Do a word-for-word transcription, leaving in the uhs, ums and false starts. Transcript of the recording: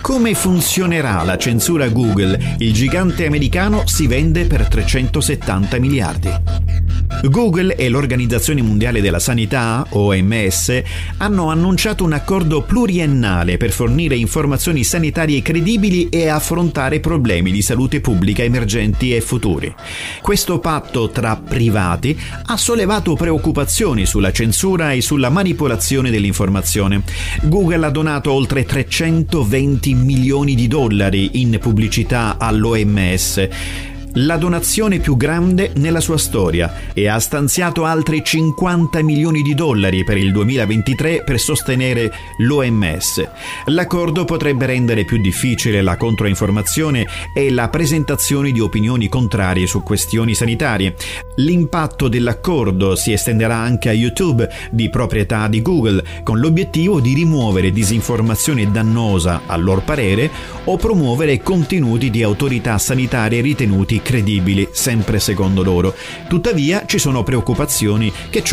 Come funzionerà la censura Google? Il gigante americano si vende per trecentosettanta miliardi. Google e l'Organizzazione Mondiale della Sanità, O M S, hanno annunciato un accordo pluriennale per fornire informazioni sanitarie credibili e affrontare problemi di salute pubblica emergenti e futuri. Questo patto tra privati ha sollevato preoccupazioni sulla censura e sulla manipolazione dell'informazione. Google ha donato oltre trecentoventi milioni di dollari in pubblicità all'O M S, la donazione più grande nella sua storia, e ha stanziato altri cinquanta milioni di dollari per il duemilaventitré per sostenere l'O M S. L'accordo potrebbe rendere più difficile la controinformazione e la presentazione di opinioni contrarie su questioni sanitarie. L'impatto dell'accordo si estenderà anche a YouTube, di proprietà di Google, con l'obiettivo di rimuovere disinformazione dannosa, a loro parere, o promuovere contenuti di autorità sanitarie ritenuti credibili, sempre secondo loro. Tuttavia ci sono preoccupazioni che ciò